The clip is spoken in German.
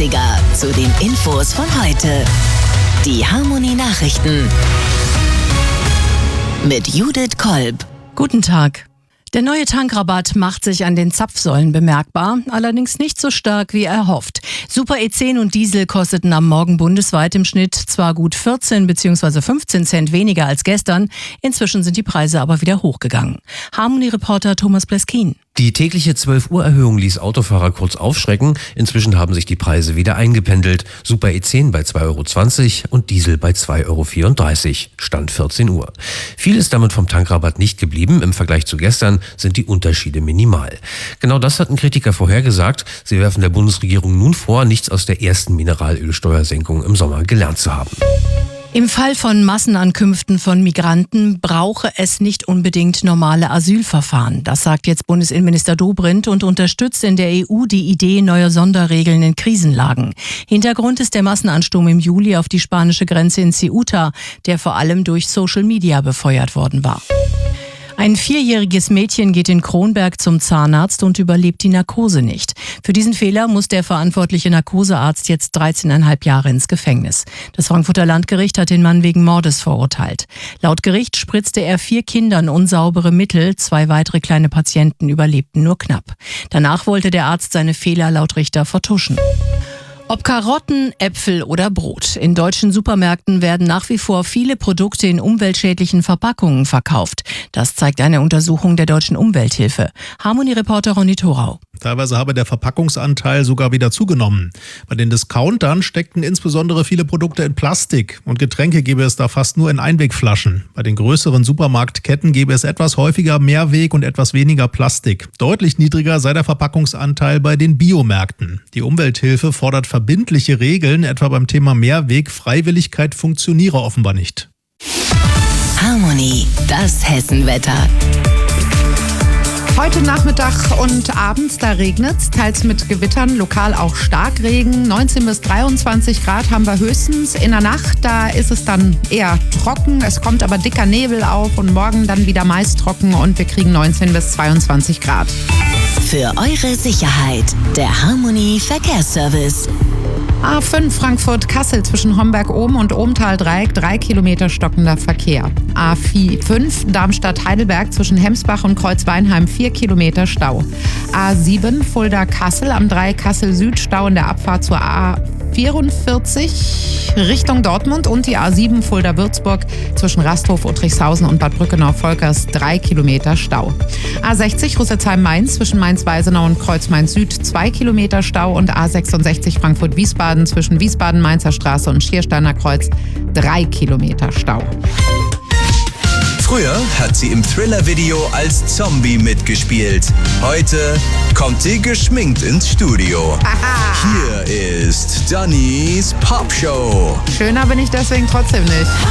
Klassiker zu den Infos von heute. Die Harmony Nachrichten mit Judith Kolb. Guten Tag. Der neue Tankrabatt macht sich an den Zapfsäulen bemerkbar, allerdings nicht so stark wie erhofft. Super E10 und Diesel kosteten am Morgen bundesweit im Schnitt zwar gut 14 bzw. 15 Cent weniger als gestern, inzwischen sind die Preise aber wieder hochgegangen. Harmony-Reporter Thomas Bleskin. Die tägliche 12-Uhr-Erhöhung ließ Autofahrer kurz aufschrecken. Inzwischen haben sich die Preise wieder eingependelt. Super E10 bei 2,20 € und Diesel bei 2,34 €. Stand 14 Uhr. Viel ist damit vom Tankrabatt nicht geblieben. Im Vergleich zu gestern sind die Unterschiede minimal. Genau das hatten Kritiker vorhergesagt. Sie werfen der Bundesregierung nun vor, nichts aus der ersten Mineralölsteuersenkung im Sommer gelernt zu haben. Im Fall von Massenankünften von Migranten brauche es nicht unbedingt normale Asylverfahren. Das sagt jetzt Bundesinnenminister Dobrindt und unterstützt in der EU die Idee neuer Sonderregeln in Krisenlagen. Hintergrund ist der Massenansturm im Juli auf die spanische Grenze in Ceuta, der vor allem durch Social Media befeuert worden war. Ein 4-jähriges Mädchen geht in Kronberg zum Zahnarzt und überlebt die Narkose nicht. Für diesen Fehler muss der verantwortliche Narkosearzt jetzt 13,5 Jahre ins Gefängnis. Das Frankfurter Landgericht hat den Mann wegen Mordes verurteilt. Laut Gericht spritzte er 4 Kindern unsaubere Mittel, 2 weitere kleine Patienten überlebten nur knapp. Danach wollte der Arzt seine Fehler laut Richter vertuschen. Ob Karotten, Äpfel oder Brot. In deutschen Supermärkten werden nach wie vor viele Produkte in umweltschädlichen Verpackungen verkauft. Das zeigt eine Untersuchung der Deutschen Umwelthilfe. Harmony-Reporter Ronny Thorau. Teilweise habe der Verpackungsanteil sogar wieder zugenommen. Bei den Discountern steckten insbesondere viele Produkte in Plastik und Getränke gäbe es da fast nur in Einwegflaschen. Bei den größeren Supermarktketten gäbe es etwas häufiger Mehrweg und etwas weniger Plastik. Deutlich niedriger sei der Verpackungsanteil bei den Biomärkten. Die Umwelthilfe fordert verbindliche Regeln, etwa beim Thema Mehrweg. Freiwilligkeit funktioniere offenbar nicht. Harmony, das Hessenwetter. Heute Nachmittag und abends, da regnet's, teils mit Gewittern, lokal auch Starkregen. 19 bis 23 Grad haben wir höchstens. In der Nacht, da ist es dann eher trocken. Es kommt aber dicker Nebel auf und morgen dann wieder meist trocken und wir kriegen 19 bis 22 Grad. Für eure Sicherheit, der Harmony Verkehrsservice. A5 Frankfurt-Kassel zwischen Homberg-Oben und Ohmtal-Dreieck 3 Kilometer stockender Verkehr. A5 Darmstadt-Heidelberg zwischen Hemsbach und Kreuzweinheim 4 Kilometer Stau. A7 Fulda-Kassel am Dreieck Kassel-Süd Stau in der Abfahrt zur A44 Richtung Dortmund und die A7 Fulda-Würzburg zwischen Rasthof, Uttrichshausen und Bad Brückenau-Volkers 3 Kilometer Stau. A60 Rüsselsheim-Mainz zwischen Mainz-Weisenau und Kreuz-Main-Süd 2 Kilometer Stau und A66 Frankfurt-Wiesbaden zwischen Wiesbaden-Mainzer Straße und Schiersteiner Kreuz 3 Kilometer Stau. Früher hat sie im Thriller-Video als Zombie mitgespielt. Heute kommt sie geschminkt ins Studio. Hier ist Dannys Popshow. Schöner bin ich deswegen trotzdem nicht.